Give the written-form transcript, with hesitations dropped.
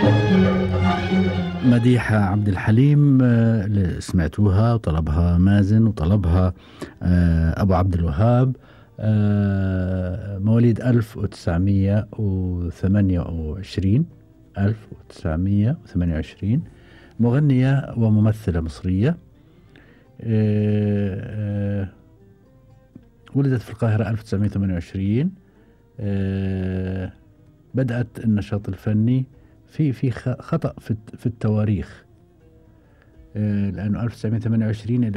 مديحة عبد الحليم اللي سمعتوها وطلبها مازن وطلبها أبو عبد الوهاب، مواليد 1928. 1928. مغنية وممثلة مصرية. ولدت في القاهرة 1928. بدأت النشاط الفني في خطأ في التواريخ، لأنه 1928